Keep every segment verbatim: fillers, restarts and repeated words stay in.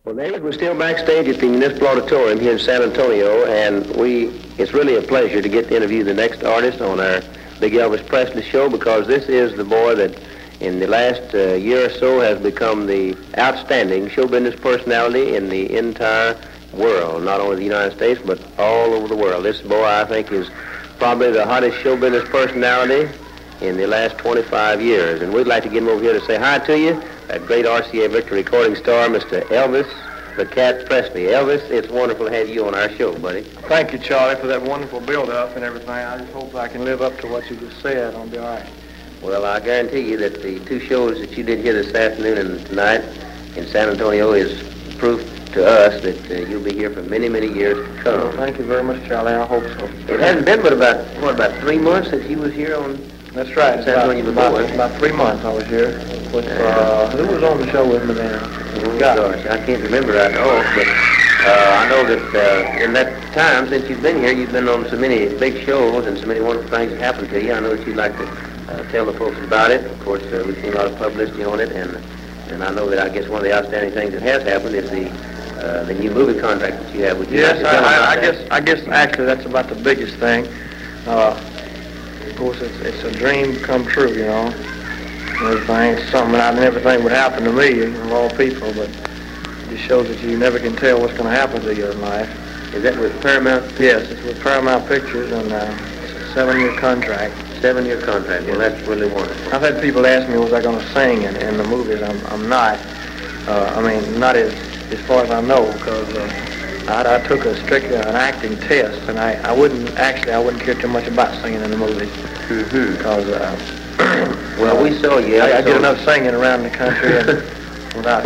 Well, David, we're still backstage at the Municipal Auditorium here in San Antonio, and we it's really a pleasure to get to interview the next artist on our Big Elvis Presley show, because this is the boy that in the last uh, year or so has become the outstanding show business personality in the entire world, not only the United States, but all over the world. This boy, I think, is probably the hottest show business personality in the last twenty-five years, and we'd like to get him over here to say hi to you. That great R C A Victor recording star, Mister Elvis the Cat Presley. Elvis, it's wonderful to have you on our show, buddy. Thank you, Charlie, for that wonderful build-up and everything. I just hope I can live up to what you just said. I'll be all right. Well, I guarantee you that the two shows that you did here this afternoon and tonight in San Antonio is proof to us that uh, you'll be here for many, many years to come. Well, thank you very much, Charlie. I hope so. It hasn't been but about, what, about three months since you was here on... That's right. San Antonio about, before. about, about three months I was here. With, uh, who was on the show with me then? Oh, gosh, I can't remember right off, but uh, I know that uh, in that time since you've been here, you've been on so many big shows and so many wonderful things that happened to you. I know that you'd like to uh, tell the folks about it. Of course, uh, we've seen a lot of publicity on it, and and I know that I guess one of the outstanding things that has happened is the uh, the new movie contract that you have with you. Yes, I, I, I guess I guess actually that's about the biggest thing. Uh, of course, it's, it's a dream come true, you know. Everything, it's something I never think would happen to me, of all people, but it just shows that you never can tell what's going to happen to you in life. Is that with Paramount? Yes, it's with Paramount Pictures, and uh, it's a seven-year contract. Seven-year contract. Well, that's really wonderful. I've had people ask me, was I going to sing in, in the movies? I'm, I'm not. Uh, I mean, not as as far as I know, because uh, I, I took a strictly an acting test, and I, I wouldn't actually I wouldn't care too much about singing in the movies, Mm-hmm. because. Uh, Well, we saw you. I, I saw get enough singing around the country and without.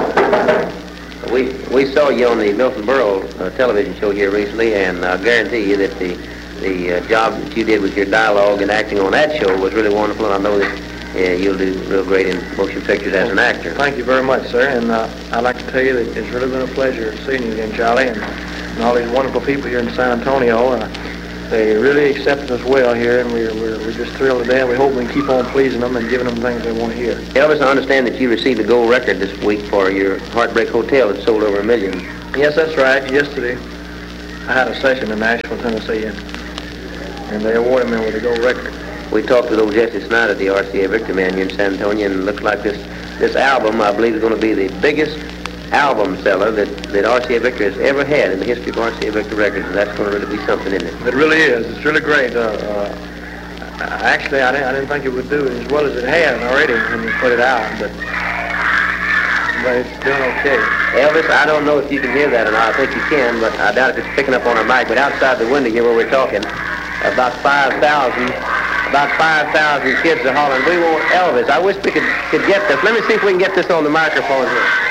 We we saw you on the Milton Berle uh, television show here recently, and I guarantee you that the the uh, job that you did with your dialogue and acting on that show was really wonderful, and I know that uh, you'll do real great in motion pictures as an actor. Thank you very much, sir, and uh, I'd like to tell you that it's really been a pleasure seeing you again, Charlie, and, and all these wonderful people here in San Antonio. Uh, They really accepted us well here, and we're, we're, we're just thrilled to death. We hope we can keep on pleasing them and giving them things they want to hear. Elvis, I understand that you received a gold record this week for your Heartbreak Hotel that sold over a million. Yes, that's right. Yesterday, I had a session in Nashville, Tennessee, and, and they awarded me with a gold record. We talked with old Jesse Snyder, the R C A Victor man here in San Antonio, and it looks like this, this album, I believe, is going to be the biggest album seller that, that R C A Victor has ever had in the history of R C A Victor Records, and that's going to really be something, isn't it? It really is. It's really great. Uh, uh, actually, I didn't, I didn't think it would do as well as it has already when you put it out, but, but it's doing okay. Elvis, I don't know if you can hear that or not. I think you can, but I doubt if it's picking up on our mic. But outside the window here where we're talking, about five thousand, about five thousand kids are hollering, "We want Elvis." I wish we could, could get this. Let me see if we can get this on the microphone here.